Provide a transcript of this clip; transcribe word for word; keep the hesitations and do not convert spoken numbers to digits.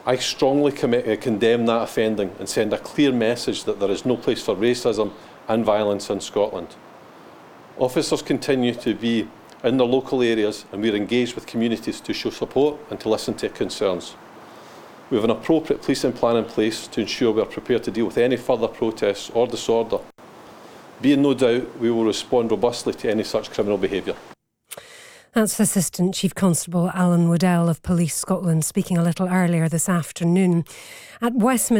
I strongly commit, uh, condemn that offending and send a clear message that there is no place for racism and violence in Scotland. Officers continue to be in their local areas, and we are engaged with communities to show support and to listen to concerns. We have an appropriate policing plan in place to ensure we are prepared to deal with any further protests or disorder. Be in no doubt we will respond robustly to any such criminal behaviour. That's Assistant Chief Constable Alan Waddell of Police Scotland speaking a little earlier this afternoon. At Westminster